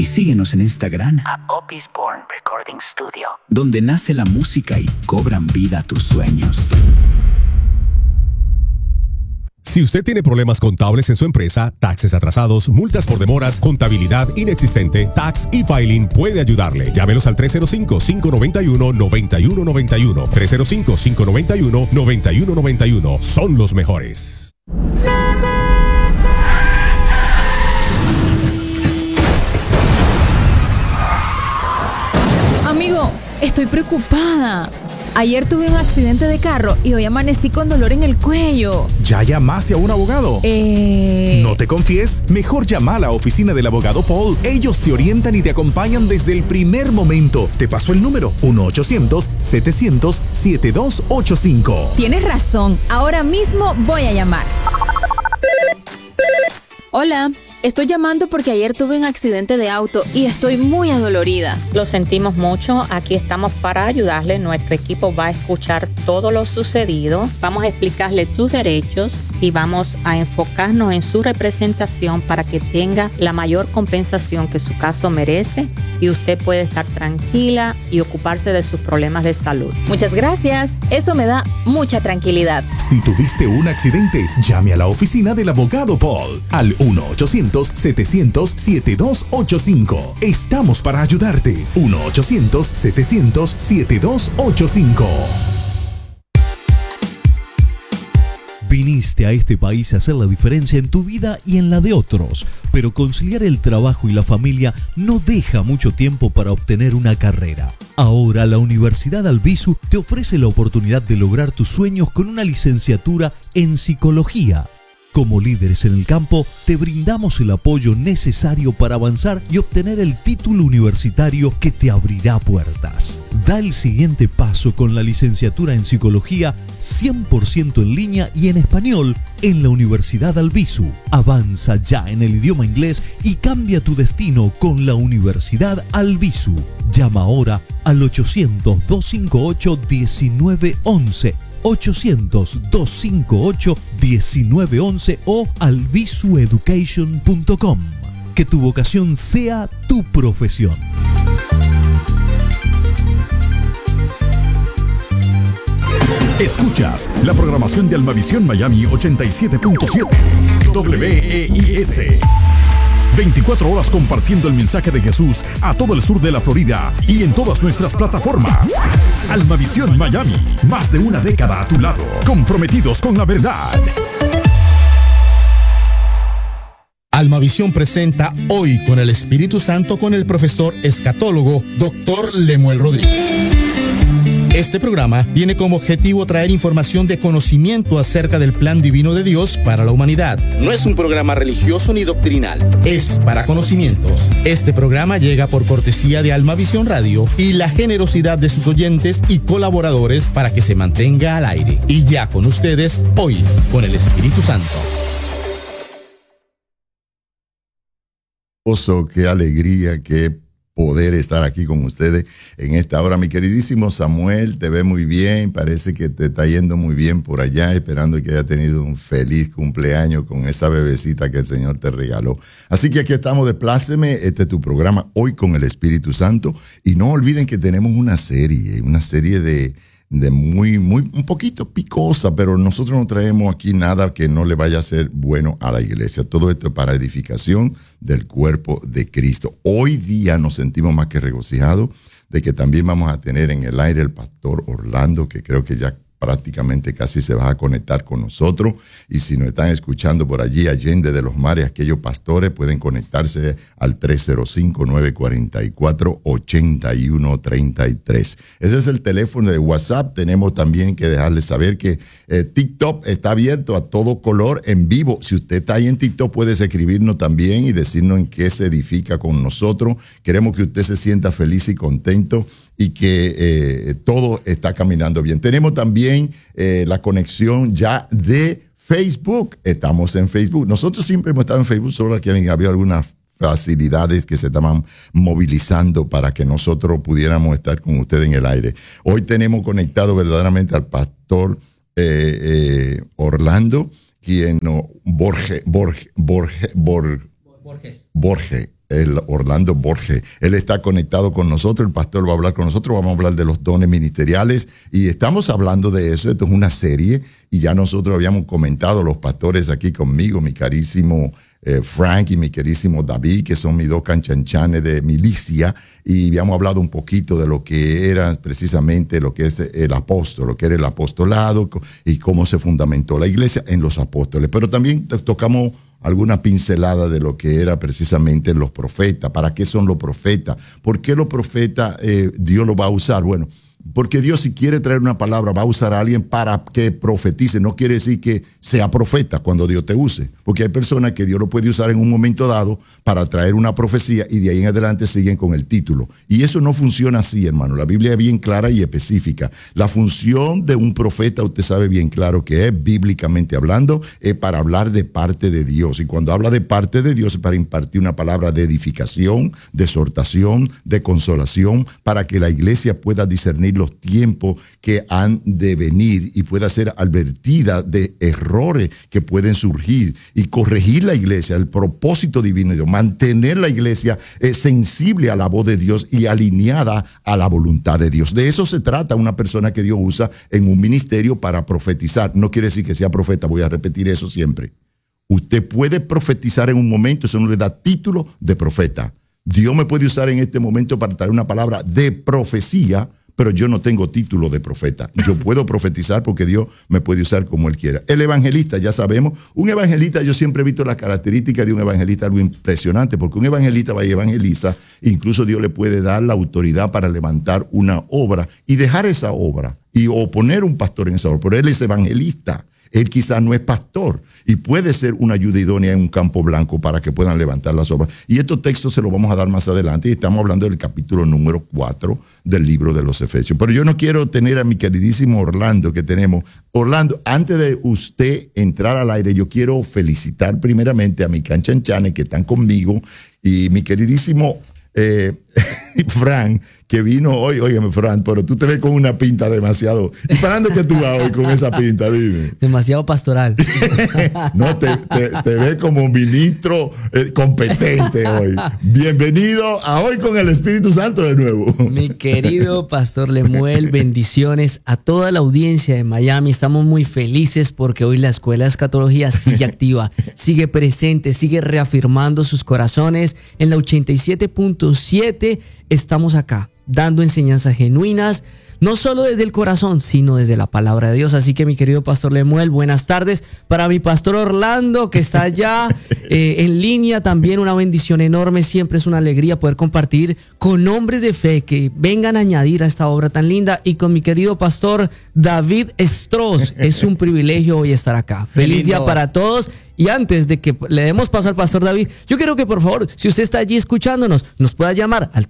Y síguenos en Instagram a Opus Born Recording Studio, donde nace la música y cobran vida tus sueños. Si usted tiene problemas contables en su empresa, taxes atrasados, multas por demoras, contabilidad inexistente, Tax e-Filing puede ayudarle. Llámenos al 305-591-9191. 305-591-9191. Son los mejores. Amigo, estoy preocupada. Ayer tuve un accidente de carro y hoy amanecí con dolor en el cuello. ¿Ya llamaste a un abogado? ¿No te confíes? Mejor llama a la oficina del abogado Paul. Ellos te orientan y te acompañan desde el primer momento. Te paso el número: 1-800-700-7285. Tienes razón. Ahora mismo voy a llamar. Hola, estoy llamando porque ayer tuve un accidente de auto y estoy muy adolorida. Lo sentimos mucho, aquí estamos para ayudarle. Nuestro equipo va a escuchar todo lo sucedido, vamos a explicarle tus derechos y vamos a enfocarnos en su representación para que tenga la mayor compensación que su caso merece y usted puede estar tranquila y ocuparse de sus problemas de salud. Muchas gracias, eso me da mucha tranquilidad. Si tuviste un accidente, llame a la oficina del abogado Paul al 1-800-700-7285. Estamos para ayudarte. 1-800-700-7285. Viniste a este país a hacer la diferencia en tu vida y en la de otros, pero conciliar el trabajo y la familia no deja mucho tiempo para obtener una carrera. Ahora la Universidad Albizu te ofrece la oportunidad de lograr tus sueños con una licenciatura en psicología. Como líderes en el campo, te brindamos el apoyo necesario para avanzar y obtener el título universitario que te abrirá puertas. Da el siguiente paso con la licenciatura en Psicología 100% en línea y en español en la Universidad Albizu. Avanza ya en el idioma inglés y cambia tu destino con la Universidad Albizu. Llama ahora al 800-258-1911. 800-258-1911 o albizueducation.com. Que tu vocación sea tu profesión. Escuchas la programación de Almavisión Miami 87.7 WEIS. 24 horas compartiendo el mensaje de Jesús a todo el sur de la Florida y en todas nuestras plataformas. Almavisión Miami, más de una década a tu lado, comprometidos con la verdad. Almavisión presenta Hoy con el Espíritu Santo con el profesor escatólogo Dr. Lemuel Rodríguez. Este programa tiene como objetivo traer información de conocimiento acerca del plan divino de Dios para la humanidad. No es un programa religioso ni doctrinal, es para conocimientos. Este programa llega por cortesía de Almavisión Radio y la generosidad de sus oyentes y colaboradores para que se mantenga al aire. Y ya con ustedes, Hoy con el Espíritu Santo. Qué alegría, qué poder estar aquí con ustedes en esta hora. Mi queridísimo Samuel, te ve muy bien, parece que te está yendo muy bien por allá, esperando que haya tenido un feliz cumpleaños con esa bebecita que el Señor te regaló. Así que aquí estamos de Pláceme, este es tu programa Hoy con el Espíritu Santo, y no olviden que tenemos una serie de muy, un poquito picosa, pero nosotros no traemos aquí nada que no le vaya a ser bueno a la iglesia. Todo esto es para edificación del cuerpo de Cristo. Hoy día nos sentimos más que regocijados de que también vamos a tener en el aire el pastor Orlando, que creo que ya prácticamente casi se va a conectar con nosotros. Y si nos están escuchando por allí, Allende de los Mares, aquellos pastores pueden conectarse al 305-944-8133. Ese es el teléfono de WhatsApp. Tenemos también que dejarles saber que TikTok está abierto a todo color en vivo. Si usted está ahí en TikTok, puedes escribirnos también y decirnos en qué se edifica con nosotros. Queremos que usted se sienta feliz y contento y que todo está caminando bien. Tenemos también la conexión ya de Facebook. Estamos en Facebook. Nosotros siempre hemos estado en Facebook, solo que había algunas facilidades que se estaban movilizando para que nosotros pudiéramos estar con ustedes en el aire. Hoy tenemos conectado verdaderamente al pastor Orlando, quien Borges. el Orlando Borges. Él está conectado con nosotros, el pastor va a hablar con nosotros, vamos a hablar de los dones ministeriales y estamos hablando de eso. Esto es una serie y ya nosotros habíamos comentado, los pastores aquí conmigo, mi carísimo Frank y mi querísimo David, que son mis dos canchanchanes de milicia, y habíamos hablado un poquito de lo que era precisamente lo que es el apóstol, lo que era el apostolado y cómo se fundamentó la iglesia en los apóstoles. Pero también tocamos alguna pincelada de lo que era precisamente los profetas. ¿Para qué son los profetas? ¿Por qué los profetas Dios los va a usar? Bueno, porque Dios, si quiere traer una palabra, va a usar a alguien para que profetice. No quiere decir que sea profeta cuando Dios te use, porque hay personas que Dios lo puede usar en un momento dado para traer una profecía y de ahí en adelante siguen con el título. Y eso no funciona así, hermano. La Biblia es bien clara y específica. La función de un profeta, usted sabe bien claro que es, bíblicamente hablando, es para hablar de parte de Dios. Y cuando habla de parte de Dios es para impartir una palabra de edificación, de exhortación, de consolación, para que la iglesia pueda discernir los tiempos que han de venir y pueda ser advertida de errores que pueden surgir y corregir la iglesia, el propósito divino de Dios, mantener la iglesia sensible a la voz de Dios y alineada a la voluntad de Dios. De eso se trata una persona que Dios usa en un ministerio para profetizar. No quiere decir que sea profeta, voy a repetir eso siempre. Usted puede profetizar en un momento, eso no le da título de profeta. Dios me puede usar en este momento para traer una palabra de profecía, pero yo no tengo título de profeta. Yo puedo profetizar porque Dios me puede usar como Él quiera. El evangelista, ya sabemos, un evangelista, yo siempre he visto las características de un evangelista, algo impresionante, porque un evangelista va y evangeliza, incluso Dios le puede dar la autoridad para levantar una obra y dejar esa obra o poner un pastor en esa obra, pero él es evangelista. Él quizás no es pastor y puede ser una ayuda idónea en un campo blanco para que puedan levantar las obras. Y estos textos se los vamos a dar más adelante y estamos hablando del capítulo número 4 del libro de los Efesios. Pero yo no quiero tener a mi queridísimo Orlando que tenemos. Orlando, antes de usted entrar al aire, yo quiero felicitar primeramente a mi canchanchanes que están conmigo y mi queridísimo Fran, que vino hoy. Óyeme, Fran, pero tú te ves con una pinta demasiado. ¿Y para dónde que tú vas hoy con esa pinta? Dime. Demasiado pastoral. No, te ves como un ministro competente hoy. Bienvenido a Hoy con el Espíritu Santo de nuevo. Mi querido Pastor Lemuel, bendiciones a toda la audiencia de Miami. Estamos muy felices porque hoy la Escuela de Escatología sigue activa, sigue presente, sigue reafirmando sus corazones. En la 87.7 estamos acá, dando enseñanzas genuinas, no solo desde el corazón, sino desde la palabra de Dios. Así que mi querido Pastor Lemuel, buenas tardes. Para mi Pastor Orlando, que está allá en línea, también una bendición enorme. Siempre es una alegría poder compartir con hombres de fe que vengan a añadir a esta obra tan linda. Y con mi querido Pastor David Stross, es un privilegio hoy estar acá. Feliz día para todos. Y antes de que le demos paso al Pastor David, yo quiero que por favor, si usted está allí escuchándonos, nos pueda llamar al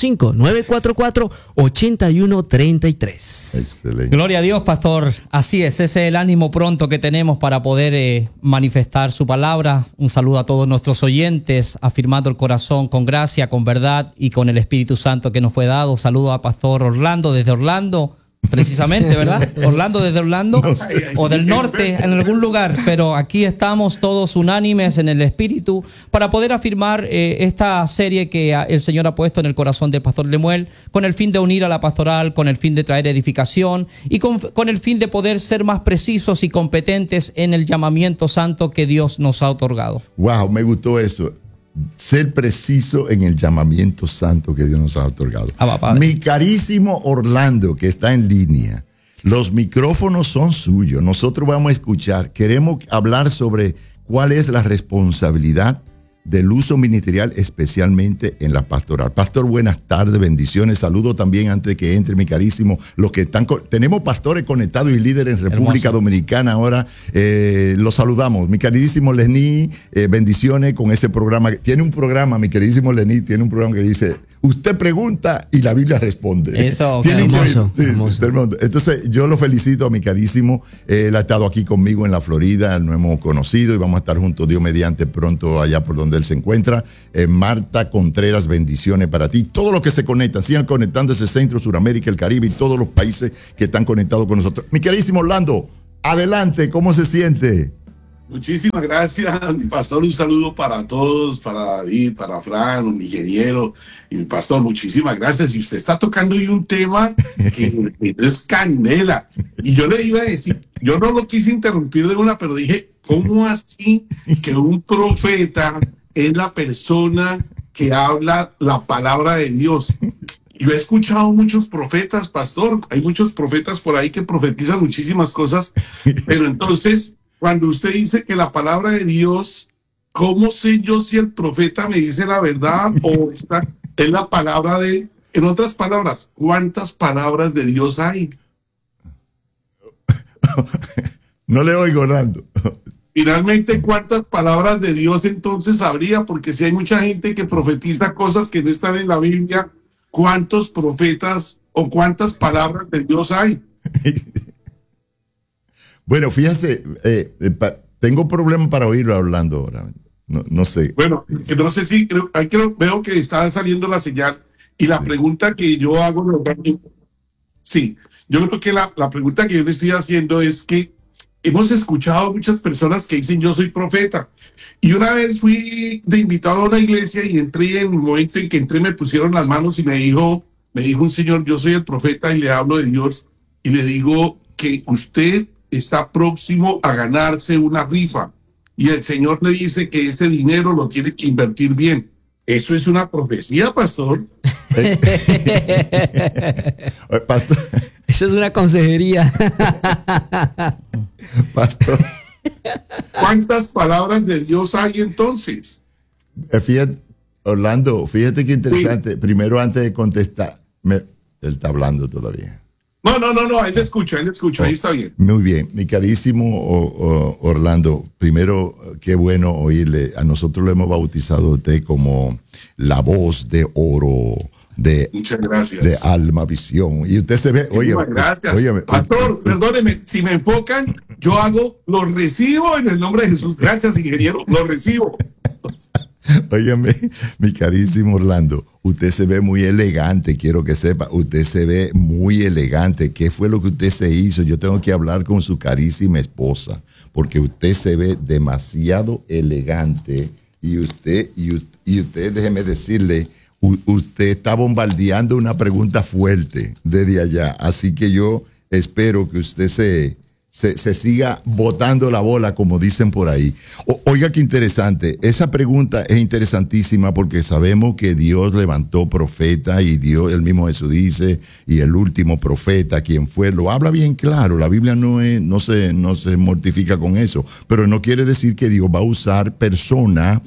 305-944-8133. Excelente. Gloria a Dios, Pastor. Así es, ese es el ánimo pronto que tenemos para poder manifestar su palabra. Un saludo a todos nuestros oyentes, afirmando el corazón con gracia, con verdad y con el Espíritu Santo que nos fue dado. Saludo a Pastor Orlando desde Orlando. Precisamente, ¿verdad? Orlando desde Orlando, no sé, o del norte, en algún lugar, pero aquí estamos todos unánimes en el espíritu para poder afirmar esta serie que el Señor ha puesto en el corazón del Pastor Lemuel, con el fin de unir a la pastoral, con el fin de traer edificación y con el fin de poder ser más precisos y competentes en el llamamiento santo que Dios nos ha otorgado. Wow, me gustó eso. Ser preciso en el llamamiento santo que Dios nos ha otorgado. Mi carísimo Orlando, que está en línea, los micrófonos son suyos. Nosotros vamos a escuchar. Queremos hablar sobre cuál es la responsabilidad del uso ministerial, especialmente en la pastoral. Pastor, buenas tardes, bendiciones. Saludo también antes de que entre mi carísimo. Los que están, tenemos pastores conectados y líderes en República Dominicana ahora. Los saludamos. Mi queridísimo Lenny, bendiciones con ese programa. Tiene un programa, mi queridísimo Lenny, tiene un programa que dice, usted pregunta y la Biblia responde. Eso, hermoso, hermoso. Entonces, yo lo felicito a mi carísimo. Él ha estado aquí conmigo en la Florida, nos hemos conocido y vamos a estar juntos, Dios mediante, pronto allá por donde él se encuentra. Marta Contreras, bendiciones para ti. Todos los que se conectan, sigan conectándose, Centro, Suramérica, el Caribe y todos los países que están conectados con nosotros. Mi queridísimo Orlando, adelante, ¿cómo se siente? Muchísimas gracias, mi pastor. Un saludo para todos, para David, para Fran, mi ingeniero y mi pastor. Muchísimas gracias. Y usted está tocando hoy un tema que es candela. Y yo le iba a decir, yo no lo quise interrumpir de una, pero dije, ¿cómo así que un profeta es la persona que habla la palabra de Dios? Yo he escuchado muchos profetas, pastor. Hay muchos profetas por ahí que profetizan muchísimas cosas, pero entonces, cuando usted dice que la palabra de Dios, ¿cómo sé yo si el profeta me dice la verdad o esta es la palabra de él? En otras palabras, ¿cuántas palabras de Dios hay? No le oigo, Orlando. Finalmente, ¿cuántas palabras de Dios entonces habría? Porque si hay mucha gente que profetiza cosas que no están en la Biblia, ¿cuántos profetas o cuántas palabras de Dios hay? Bueno, fíjate, tengo problemas para oírlo hablando ahora. No sé. Bueno, no sé si veo que está saliendo la señal y la pregunta que yo hago, sí, yo creo que la pregunta que yo le estoy haciendo es que hemos escuchado muchas personas que dicen yo soy profeta. Y una vez fui de invitado a una iglesia y entré, en el momento en que entré me pusieron las manos y me dijo un señor, yo soy el profeta y le hablo de Dios y le digo que usted está próximo a ganarse una rifa y el Señor le dice que ese dinero lo tiene que invertir bien. ¿Eso es una profecía, pastor? Pastor. Eso es una consejería. Pastor. ¿Cuántas palabras de Dios hay entonces? Fíjate, Orlando, fíjate qué interesante. Sí. Primero, antes de contestar, él está hablando todavía. No, él escucha, ahí está bien. Muy bien, mi carísimo Orlando, primero, qué bueno oírle. A nosotros lo hemos bautizado a usted como la voz de oro Muchas gracias. de Alma Visión. Y usted se ve, gracias. Pastor, perdóneme, si me enfocan, yo lo recibo en el nombre de Jesús. Gracias, ingeniero, lo recibo. Óyeme, mi carísimo Orlando, usted se ve muy elegante, quiero que sepa, usted se ve muy elegante. ¿Qué fue lo que usted se hizo? Yo tengo que hablar con su carísima esposa, porque usted se ve demasiado elegante y usted, déjeme decirle, usted está bombardeando una pregunta fuerte desde allá, así que yo espero que usted se siga botando la bola, como dicen por ahí. Oiga, qué interesante. Esa pregunta es interesantísima porque sabemos que Dios levantó profeta y Dios, el mismo Jesús dice, y el último profeta, quien fue, lo habla bien claro. La Biblia no se mortifica con eso, pero no quiere decir que Dios va a usar personas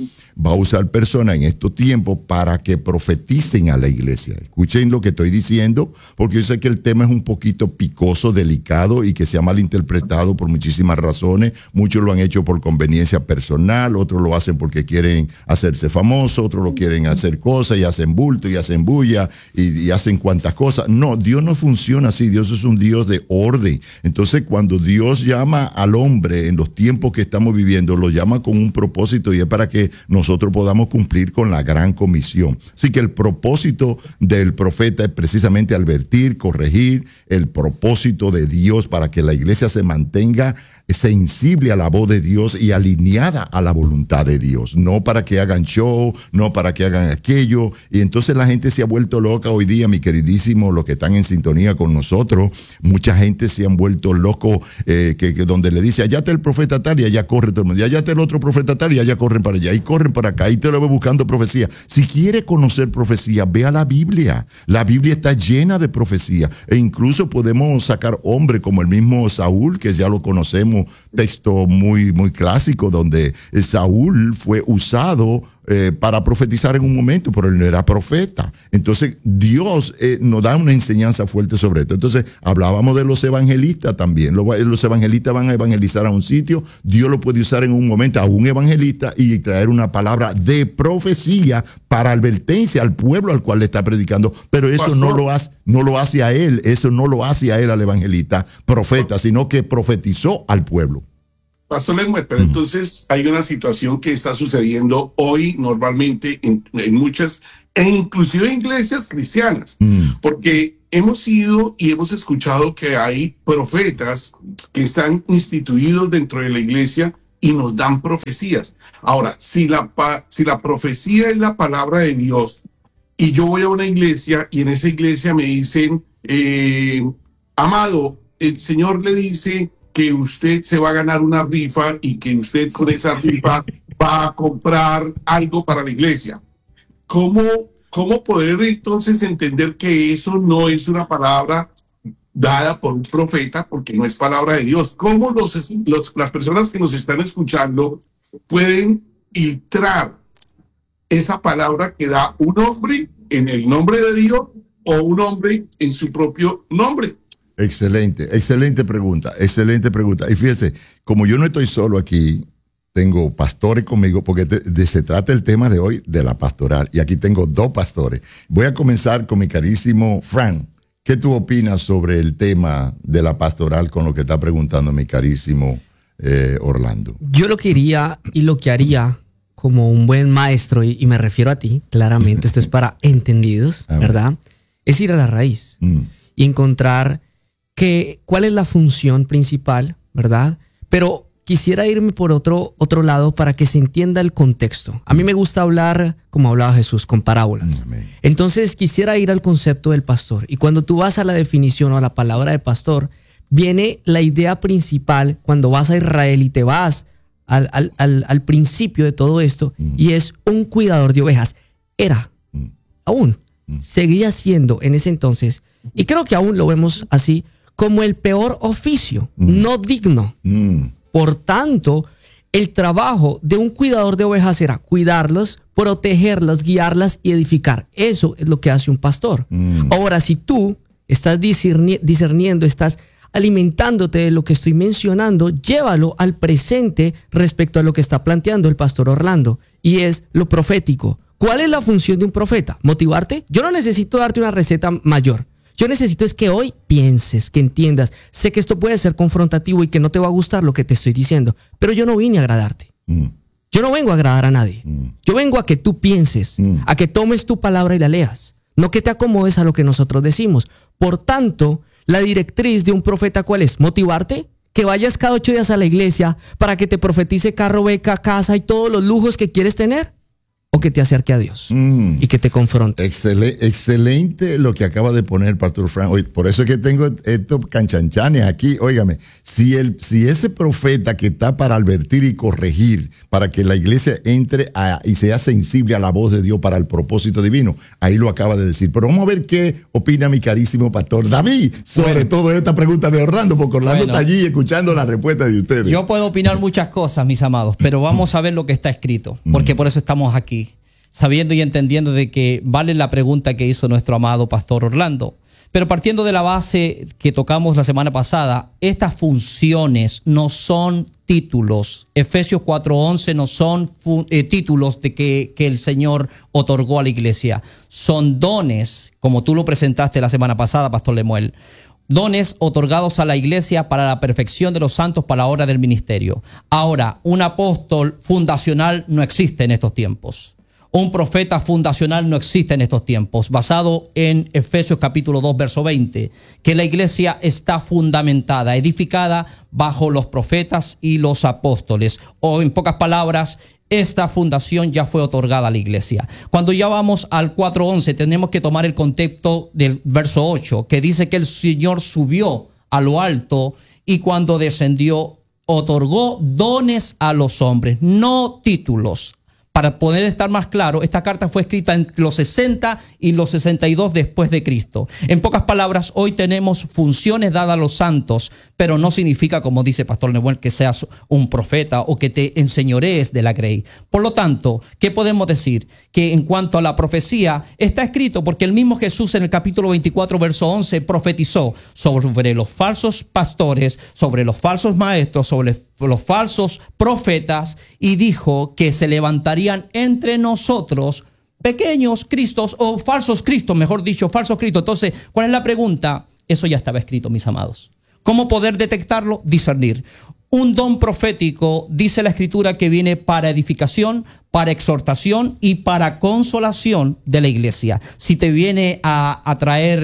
en estos tiempos para que profeticen a la iglesia. Escuchen lo que estoy diciendo, porque yo sé que el tema es un poquito picoso, delicado y que se ha malinterpretado por muchísimas razones. Muchos lo han hecho por conveniencia personal, otros lo hacen porque quieren hacerse famosos, otros lo quieren hacer cosas y hacen bulto y hacen bulla y hacen cuantas cosas. No, Dios no funciona así. Dios es un Dios de orden. Entonces, cuando Dios llama al hombre en los tiempos que estamos viviendo, lo llama con un propósito y es para que nosotros podamos cumplir con la gran comisión. Así que el propósito del profeta es precisamente advertir, corregir, el propósito de Dios para que la iglesia se mantenga sensible a la voz de Dios y alineada a la voluntad de Dios, no para que hagan show, no para que hagan aquello. Y entonces la gente se ha vuelto loca hoy día, mi queridísimo, los que están en sintonía con nosotros, mucha gente se han vuelto loco, que donde le dice, allá está el profeta tal y allá corre todo el mundo, y allá está el otro profeta tal y allá corren para allá, y corren para acá, y te lo ve buscando profecía. Si quiere conocer profecía, vea la Biblia está llena de profecía, e incluso podemos sacar hombres como el mismo Saúl, que ya lo conocemos, texto muy, muy clásico, donde Saúl fue usado para profetizar en un momento, pero él no era profeta. Entonces Dios nos da una enseñanza fuerte sobre esto. Entonces hablábamos de los evangelistas también. Los evangelistas van a evangelizar a un sitio, Dios lo puede usar en un momento a un evangelista y traer una palabra de profecía para advertencia al pueblo al cual le está predicando, pero eso no lo hace a él, al evangelista profeta, sino que profetizó al pueblo. Pastor Lemuel, pero entonces hay una situación que está sucediendo hoy normalmente en muchas, e inclusive en iglesias cristianas, porque hemos ido y hemos escuchado que hay profetas que están instituidos dentro de la iglesia y nos dan profecías. Ahora, si la profecía es la palabra de Dios y yo voy a una iglesia y en esa iglesia me dicen, amado, el Señor le dice que usted se va a ganar una rifa y que usted con esa rifa va a comprar algo para la iglesia. ¿Cómo poder entonces entender que eso no es una palabra dada por un profeta, porque no es palabra de Dios? ¿Cómo las personas que nos están escuchando pueden filtrar esa palabra que da un hombre en el nombre de Dios o un hombre en su propio nombre? Excelente pregunta. Y fíjese, como yo no estoy solo aquí, tengo pastores conmigo, porque se trata el tema de hoy de la pastoral, y aquí tengo 2 pastores. Voy a comenzar con mi carísimo Frank. ¿Qué tú opinas sobre el tema de la pastoral con lo que está preguntando mi carísimo Orlando? Yo lo que iría y lo que haría como un buen maestro, y me refiero a ti, claramente, esto es para entendidos, ¿verdad? Es ir a la raíz y encontrar cuál es la función principal, ¿verdad? Pero quisiera irme por otro lado para que se entienda el contexto. A mí me gusta hablar, como hablaba Jesús, con parábolas. Entonces quisiera ir al concepto del pastor. Y cuando tú vas a la definición o a la palabra de pastor, viene la idea principal cuando vas a Israel y te vas al principio de todo esto, y es un cuidador de ovejas. Seguía siendo en ese entonces, y creo que aún lo vemos así, como el peor oficio, no digno. Por tanto, el trabajo de un cuidador de ovejas era cuidarlas, protegerlas, guiarlas y edificar. Eso es lo que hace un pastor. Ahora, si tú estás discerniendo, estás alimentándote de lo que estoy mencionando, llévalo al presente respecto a lo que está planteando el pastor Orlando, y es lo profético. ¿Cuál es la función de un profeta? ¿Motivarte? Yo no necesito darte una receta mayor. Yo necesito es que hoy pienses, que entiendas. Sé que esto puede ser confrontativo y que no te va a gustar lo que te estoy diciendo, pero yo no vine a agradarte. Yo no vengo a agradar a nadie. Yo vengo a que tú pienses, a que tomes tu palabra y la leas, no que te acomodes a lo que nosotros decimos. Por tanto, la directriz de un profeta, ¿cuál es? Motivarte, que vayas cada 8 días a la iglesia para que te profetice carro, beca, casa y todos los lujos que quieres tener, o que te acerque a Dios y que te confronte. Excelente lo que acaba de poner Pastor Frank. Oye, por eso es que tengo estos canchanchanes aquí. Óigame, si ese profeta que está para advertir y corregir, para que la iglesia entre y sea sensible a la voz de Dios para el propósito divino, ahí lo acaba de decir. Pero vamos a ver qué opina mi carísimo pastor David sobre todo esta pregunta de Orlando, porque Orlando está allí escuchando la respuesta de ustedes. Yo puedo opinar muchas cosas, mis amados, pero vamos a ver lo que está escrito, porque por eso estamos aquí, sabiendo y entendiendo de que vale la pregunta que hizo nuestro amado pastor Orlando. Pero partiendo de la base que tocamos la semana pasada, estas funciones no son títulos. Efesios 4:11 no son títulos de que el Señor otorgó a la iglesia. Son dones, como tú lo presentaste la semana pasada, pastor Lemuel. Dones otorgados a la iglesia para la perfección de los santos para la hora del ministerio. Ahora, un apóstol fundacional no existe en estos tiempos. Un profeta fundacional no existe en estos tiempos, basado en Efesios capítulo 2, verso 20, que la iglesia está fundamentada, edificada bajo los profetas y los apóstoles. O en pocas palabras, esta fundación ya fue otorgada a la iglesia. Cuando ya vamos al 4:11, tenemos que tomar el contexto del verso 8, que dice que el Señor subió a lo alto y cuando descendió, otorgó dones a los hombres, no títulos. Para poder estar más claro, esta carta fue escrita en los 60 y los 62 después de Cristo. En pocas palabras, hoy tenemos funciones dadas a los santos, pero no significa, como dice Pastor Nebuel, que seas un profeta o que te enseñorees de la grey. Por lo tanto, ¿qué podemos decir? Que en cuanto a la profecía, está escrito porque el mismo Jesús en el capítulo 24, verso 11, profetizó sobre los falsos pastores, sobre los falsos maestros, sobre los falsos profetas, y dijo que se levantarían entre nosotros pequeños cristos, o falsos cristos, mejor dicho, falsos cristos. Entonces, ¿cuál es la pregunta? Eso ya estaba escrito, mis amados. ¿Cómo poder detectarlo? Discernir. Un don profético, dice la Escritura, que viene para edificación, para exhortación y para consolación de la iglesia. Si te viene a traer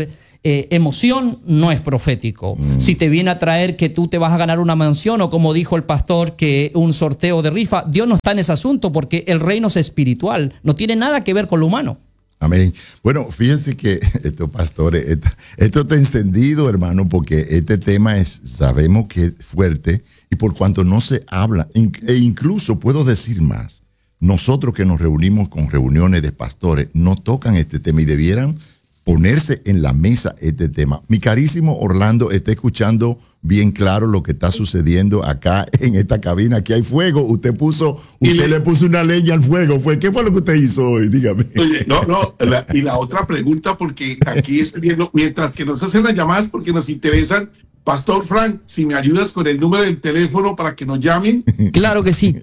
emoción, no es profético. Si te viene a traer que tú te vas a ganar una mansión, o como dijo el pastor, que un sorteo de rifa, Dios no está en ese asunto, porque el reino es espiritual, no tiene nada que ver con lo humano. Amén. Bueno, fíjense que estos pastores, esto está encendido, hermano, porque este tema sabemos que es fuerte, y por cuanto no se habla, e incluso puedo decir más, nosotros que nos reunimos con reuniones de pastores, no tocan este tema y debieran ponerse en la mesa este tema. Mi carísimo Orlando está escuchando bien claro lo que está sucediendo acá en esta cabina. Aquí hay fuego. Usted le puso una leña al fuego. ¿Qué fue lo que usted hizo hoy? Dígame. Oye, y la otra pregunta, porque aquí estoy viendo, mientras que nos hacen las llamadas porque nos interesan, Pastor Frank, si me ayudas con el número del teléfono para que nos llamen. Claro que sí,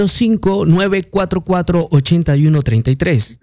305-944-8133.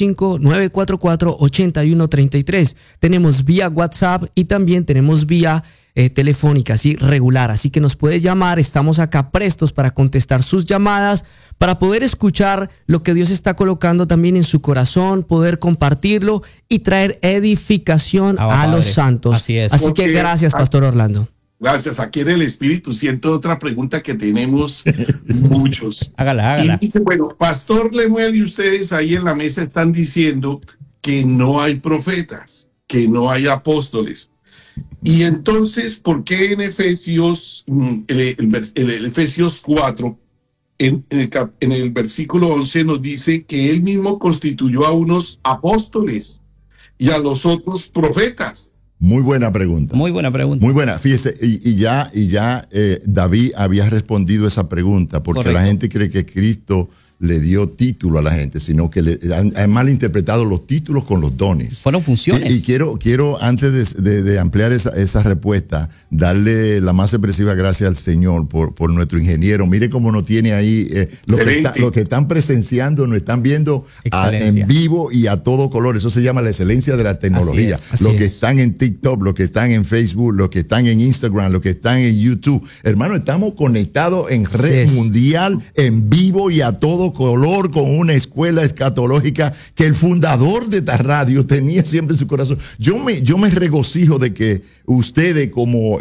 305-944-8133. Tenemos vía WhatsApp y también tenemos vía telefónica, así regular. Así que nos puede llamar, estamos acá prestos para contestar sus llamadas, para poder escuchar lo que Dios está colocando también en su corazón, poder compartirlo y traer edificación a los santos. Así es. Así que gracias, Pastor Orlando. Gracias. Aquí en el Espíritu siento otra pregunta que tenemos muchos. Hágala. Y dice, bueno, Pastor Lemuel y ustedes ahí en la mesa están diciendo que no hay profetas, que no hay apóstoles. Y entonces, ¿por qué en Efesios, el Efesios 4, en el versículo 11 nos dice que él mismo constituyó a unos apóstoles y a los otros profetas? Muy buena pregunta. Muy buena pregunta. Muy buena. Fíjese, y ya David había respondido esa pregunta, porque Correcto. La gente cree que Cristo le dio título a la gente, sino que han malinterpretado los títulos con los dones. Fueron funciones. Y quiero antes de ampliar esa respuesta, darle la más expresiva gracias al Señor por nuestro ingeniero. Mire cómo nos tiene ahí, lo que están presenciando, nos están viendo en vivo y a todo color. Eso se llama la excelencia de la tecnología. Los que están en TikTok, los que están en Facebook, los que están en Instagram, los que están en YouTube. Hermano, estamos conectados en red mundial, en vivo y a todo color, con una escuela escatológica que el fundador de esta radio tenía siempre en su corazón. Yo me regocijo de que ustedes como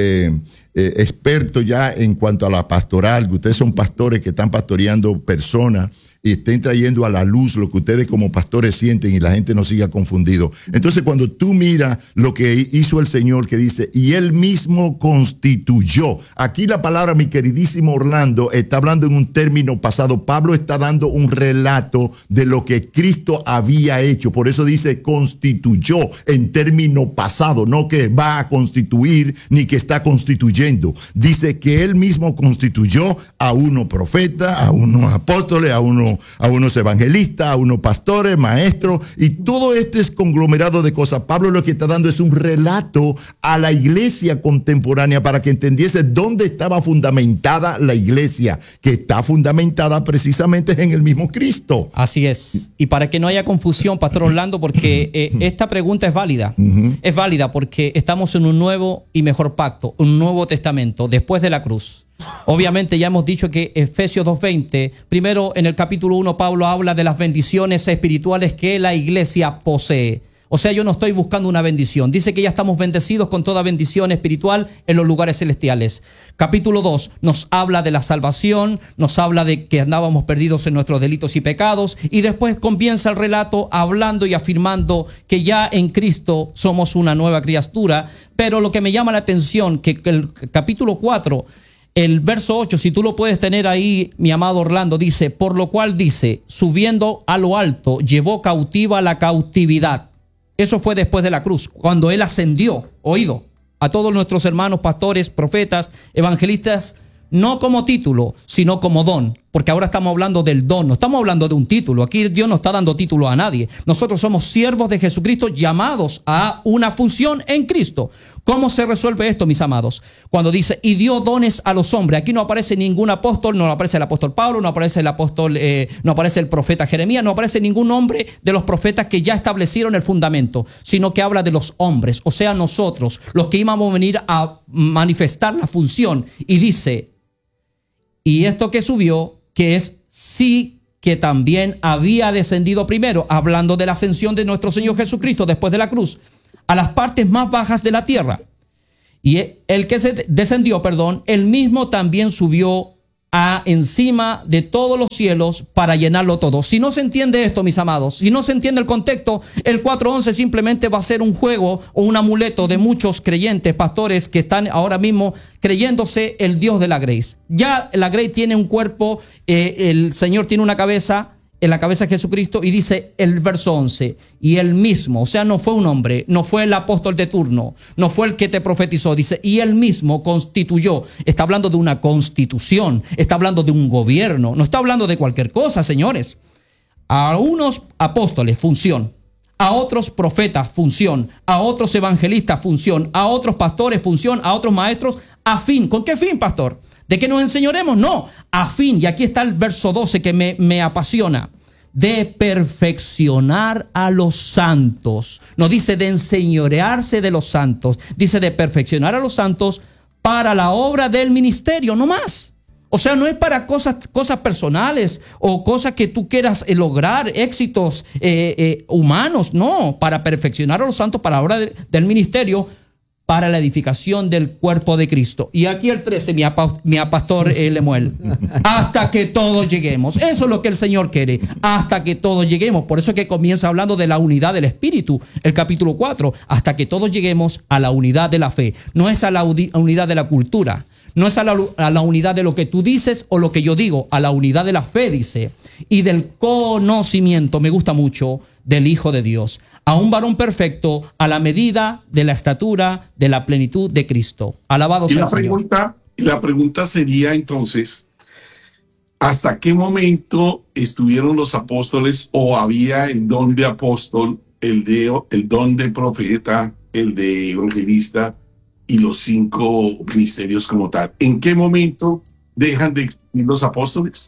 expertos ya en cuanto a la pastoral, que ustedes son pastores que están pastoreando personas y estén trayendo a la luz lo que ustedes como pastores sienten y la gente no siga confundido. Entonces, cuando tú miras lo que hizo el Señor, que dice, y él mismo constituyó. Aquí la palabra, mi queridísimo Orlando, está hablando en un término pasado. Pablo está dando un relato de lo que Cristo había hecho. Por eso dice constituyó en término pasado, no que va a constituir ni que está constituyendo. Dice que él mismo constituyó a unos profetas, a unos apóstoles, a unos evangelistas, a unos pastores, maestros, y todo este es conglomerado de cosas. Pablo lo que está dando es un relato a la iglesia contemporánea para que entendiese dónde estaba fundamentada la iglesia, que está fundamentada precisamente en el mismo Cristo. Así es. Y para que no haya confusión, Pastor Orlando, porque esta pregunta es válida. Es válida porque estamos en un nuevo y mejor pacto, un nuevo testamento, después de la cruz. Obviamente ya hemos dicho que Efesios 2:20, primero en el capítulo 1 Pablo habla de las bendiciones espirituales que la iglesia posee. O sea, yo no estoy buscando una bendición. Dice que ya estamos bendecidos con toda bendición espiritual en los lugares celestiales. Capítulo 2 nos habla de la salvación, nos habla de que andábamos perdidos en nuestros delitos y pecados, y después comienza el relato hablando y afirmando que ya en Cristo somos una nueva criatura. Pero lo que me llama la atención, que el capítulo 4... el verso 8, si tú lo puedes tener ahí, mi amado Orlando, dice, por lo cual dice, subiendo a lo alto, llevó cautiva la cautividad. Eso fue después de la cruz, cuando él ascendió, oído, a todos nuestros hermanos, pastores, profetas, evangelistas, no como título, sino como don. Porque ahora estamos hablando del don, no estamos hablando de un título. Aquí Dios no está dando título a nadie. Nosotros somos siervos de Jesucristo llamados a una función en Cristo. ¿Cómo se resuelve esto, mis amados? Cuando dice, y dio dones a los hombres. Aquí no aparece ningún apóstol, no aparece el apóstol Pablo, no aparece el apóstol, no aparece el profeta Jeremías, no aparece ningún hombre de los profetas que ya establecieron el fundamento, sino que habla de los hombres, o sea, nosotros, los que íbamos a venir a manifestar la función. Y dice, y esto que subió, que es sí que también había descendido primero, hablando de la ascensión de nuestro Señor Jesucristo después de la cruz, a las partes más bajas de la tierra. Y el que descendió, él mismo también subió encima de todos los cielos para llenarlo todo. Si no se entiende esto, mis amados, si no se entiende el contexto, el 4:11 simplemente va a ser un juego o un amuleto de muchos creyentes, pastores que están ahora mismo creyéndose el Dios de la Grace. Ya la Grace tiene un cuerpo, el Señor tiene una cabeza, en la cabeza de Jesucristo, y dice el verso 11, y él mismo, o sea, no fue un hombre, no fue el apóstol de turno, no fue el que te profetizó, dice, y él mismo constituyó. Está hablando de una constitución, está hablando de un gobierno, no está hablando de cualquier cosa, señores. A unos apóstoles, función; a otros profetas, función; a otros evangelistas, función; a otros pastores, función; a otros maestros, a fin. ¿Con qué fin, pastor? ¿De qué nos enseñaremos? No, a fin, y aquí está el verso 12 que me apasiona, de perfeccionar a los santos. No dice de enseñorearse de los santos, dice de perfeccionar a los santos para la obra del ministerio, no más. O sea, no es para cosas personales o cosas que tú quieras lograr, éxitos humanos, no, para perfeccionar a los santos para la obra del ministerio, para la edificación del cuerpo de Cristo. Y aquí el 13, mi pastor Lemuel, hasta que todos lleguemos. Eso es lo que el Señor quiere, hasta que todos lleguemos. Por eso es que comienza hablando de la unidad del Espíritu, el capítulo 4, hasta que todos lleguemos a la unidad de la fe. No es a la unidad de la cultura, no es a la unidad de lo que tú dices o lo que yo digo, a la unidad de la fe, dice, y del conocimiento, me gusta mucho, del Hijo de Dios, a un varón perfecto, a la medida de la estatura de la plenitud de Cristo. Alabado sea el Señor. Y la pregunta sería entonces, ¿hasta qué momento estuvieron los apóstoles o había el don de apóstol, el don de profeta, el de evangelista y los 5 ministerios como tal? ¿En qué momento dejan de existir los apóstoles?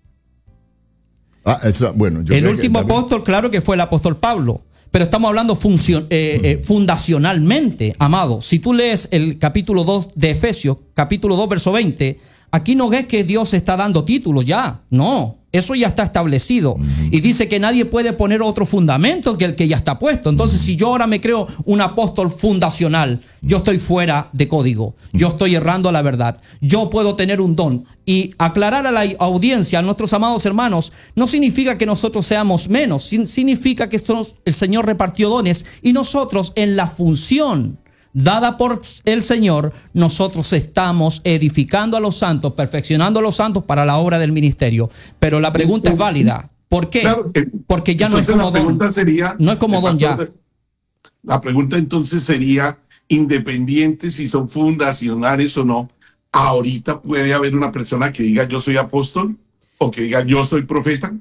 Bueno, el último apóstol, claro que fue el apóstol Pablo. Pero estamos hablando fundacionalmente, amado. Si tú lees el capítulo 2 de Efesios, capítulo 2, verso 20, aquí no ves que Dios está dando títulos ya. No, eso ya está establecido. Y dice que nadie puede poner otro fundamento que el que ya está puesto. Entonces, si yo ahora me creo un apóstol fundacional, yo estoy fuera de código. Yo estoy errando a la verdad. Yo puedo tener un don. Y aclarar a la audiencia, a nuestros amados hermanos, no significa que nosotros seamos menos. Significa que el Señor repartió dones y nosotros en la función dada por el Señor, nosotros estamos edificando a los santos, perfeccionando a los santos para la obra del ministerio. Pero la pregunta es válida. ¿Por qué? Claro, porque ya no es como don. No es como don ya. La pregunta entonces sería, independiente si son fundacionales o no, ¿ahorita puede haber una persona que diga yo soy apóstol o que diga yo soy profeta?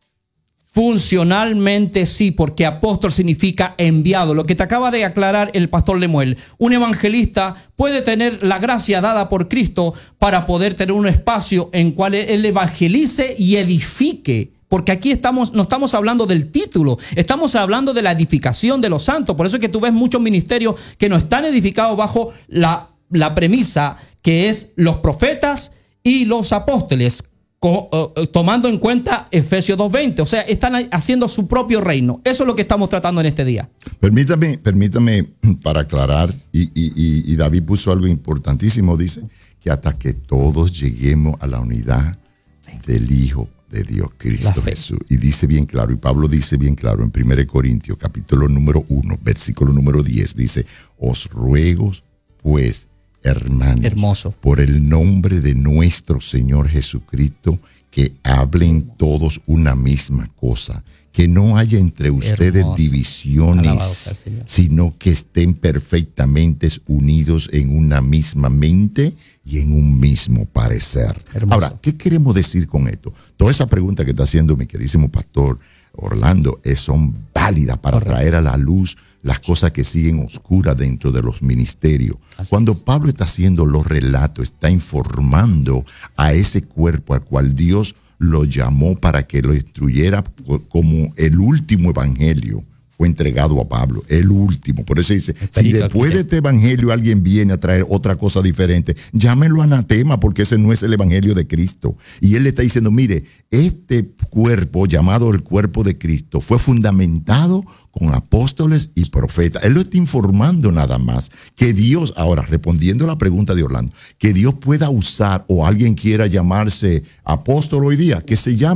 Funcionalmente sí, porque apóstol significa enviado. Lo que te acaba de aclarar el pastor Lemuel. Un evangelista puede tener la gracia dada por Cristo para poder tener un espacio en cual él evangelice y edifique. Porque aquí no estamos hablando del título, estamos hablando de la edificación de los santos. Por eso es que tú ves muchos ministerios que no están edificados bajo la premisa que es los profetas y los apóstoles, tomando en cuenta Efesios 2:20, o sea, están haciendo su propio reino. Eso es lo que estamos tratando en este día. Permítame para aclarar, y David puso algo importantísimo, dice que hasta que todos lleguemos a la unidad del Hijo de Dios, Cristo Jesús. Y dice bien claro, y Pablo dice bien claro en 1 Corintios, capítulo número 1, versículo número 10, dice, os ruego pues, hermanos, hermoso, por el nombre de nuestro Señor Jesucristo, que hablen todos una misma cosa, que no haya entre ustedes divisiones, sino que estén perfectamente unidos en una misma mente y en un mismo parecer. Hermoso. Ahora, ¿qué queremos decir con esto? Toda esa pregunta que está haciendo mi queridísimo pastor Orlando son válidas para traer a la luz las cosas que siguen oscuras dentro de los ministerios. Cuando Pablo está haciendo los relatos, está informando a ese cuerpo al cual Dios lo llamó para que lo instruyera como el último evangelio. fue entregado a Pablo, el último. Por eso dice, si después de este evangelio alguien viene a traer otra cosa diferente, llámelo anatema, porque ese no es el evangelio de Cristo. Y él le está diciendo, mire, este cuerpo llamado el cuerpo de Cristo fue fundamentado con apóstoles y profetas. Él lo está informando nada más. Que Dios, ahora respondiendo a la pregunta de Orlando, que Dios pueda usar o alguien quiera llamarse apóstol hoy día, que se llame.